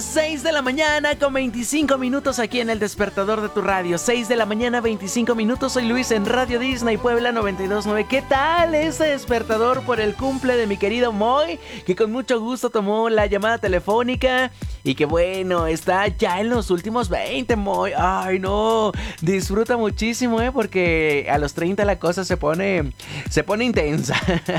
las 6 de la mañana con 25 minutos aquí en el despertador de tu radio. 6 de la mañana, 25 minutos. Soy Luis en Radio Disney Puebla 92.9. ¿Qué tal ese despertador por el cumple de mi querido Moy? Que con mucho gusto tomó la llamada telefónica. Y que bueno, está ya en los últimos 20, Moy. Ay, no. Disfruta muchísimo, porque a los 30 la cosa se pone intensa.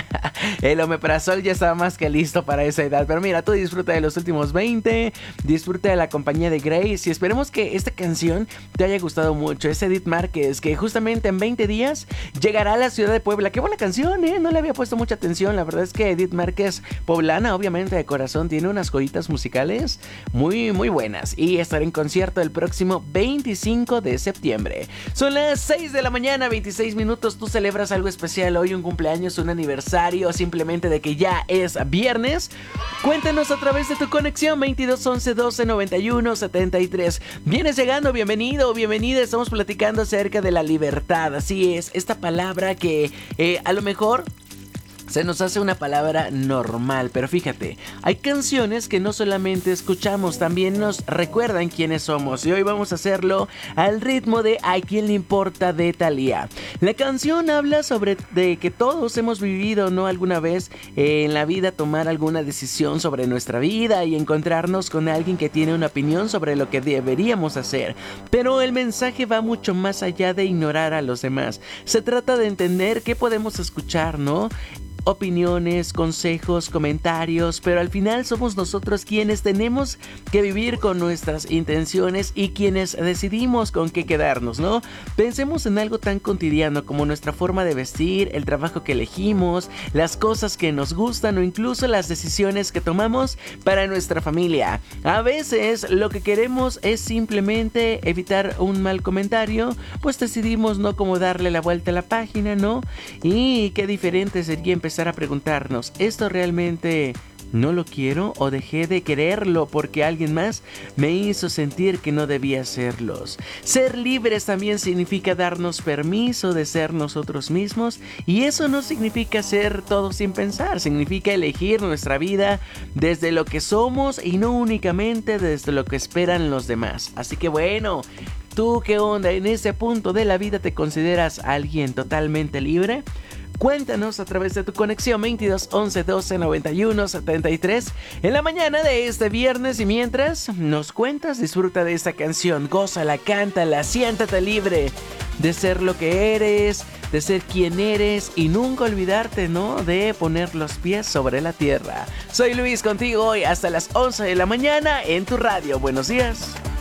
El omeprazol ya estaba más que listo para esa edad. Pero mira, tú disfruta de los últimos 20. Disfruta de la compañía de Grace. Y esperemos que esta canción te haya gustado mucho. Es Edith Márquez, que justamente en 20 días llegará a la ciudad de Puebla. Qué buena canción, no le había puesto mucha atención. La verdad es que Edith Márquez, poblana, obviamente de corazón, tiene unas joyitas musicales muy, muy buenas. Y estará en concierto el próximo 25 de septiembre. Son las 6 de la mañana, 26 minutos. ¿Tú celebras algo especial hoy? ¿Un cumpleaños, un aniversario? O simplemente de que ya es viernes. Cuéntanos a través de tu conexión 22 11 12 91 73. Vienes llegando, bienvenido, bienvenida. Estamos platicando acerca de la libertad. Así es, esta palabra que a lo mejor se nos hace una palabra normal, pero fíjate, hay canciones que no solamente escuchamos, también nos recuerdan quiénes somos. Y hoy vamos a hacerlo al ritmo de ¿A quién le importa? De Thalía. La canción habla sobre de que todos hemos vivido, ¿no? Alguna vez en la vida tomar alguna decisión sobre nuestra vida y encontrarnos con alguien que tiene una opinión sobre lo que deberíamos hacer. Pero el mensaje va mucho más allá de ignorar a los demás. Se trata de entender qué podemos escuchar, ¿no? Opiniones, consejos, comentarios, pero al final somos nosotros quienes tenemos que vivir con nuestras intenciones y quienes decidimos con qué quedarnos, ¿no? Pensemos en algo tan cotidiano como nuestra forma de vestir, el trabajo que elegimos, las cosas que nos gustan o incluso las decisiones que tomamos para nuestra familia. A veces lo que queremos es simplemente evitar un mal comentario, pues decidimos no como darle la vuelta a la página, ¿no? Y qué diferente sería empezar a preguntarnos, ¿esto realmente no lo quiero o dejé de quererlo porque alguien más me hizo sentir que no debía hacerlos? Ser libres también significa darnos permiso de ser nosotros mismos, y eso no significa ser todo sin pensar, significa elegir nuestra vida desde lo que somos y no únicamente desde lo que esperan los demás. Así que bueno, ¿tú qué onda? ¿En ese punto de la vida te consideras alguien totalmente libre? Cuéntanos a través de tu conexión 22 11 12 91 73 en la mañana de este viernes. Y mientras nos cuentas, disfruta de esta canción, gózala, cántala, siéntate libre de ser lo que eres, de ser quien eres y nunca olvidarte, ¿no? De poner los pies sobre la tierra. Soy Luis contigo hoy hasta las 11 de la mañana en tu radio. Buenos días.